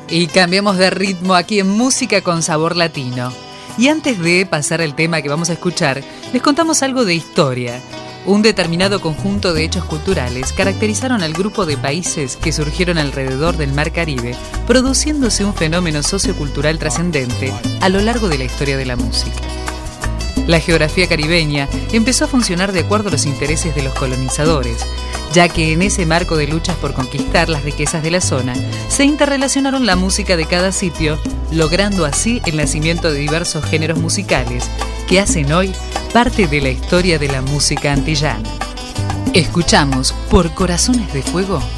Y cambiamos de ritmo aquí en Música con Sabor Latino. Y antes de pasar al tema que vamos a escuchar, les contamos algo de historia. Un determinado conjunto de hechos culturales caracterizaron al grupo de países que surgieron alrededor del Mar Caribe, produciéndose un fenómeno sociocultural trascendente a lo largo de la historia de la música. La geografía caribeña empezó a funcionar de acuerdo a los intereses de los colonizadores, ya que en ese marco de luchas por conquistar las riquezas de la zona, se interrelacionaron la música de cada sitio, logrando así el nacimiento de diversos géneros musicales que hacen hoy parte de la historia de la música antillana. Escuchamos Por Corazones de Fuego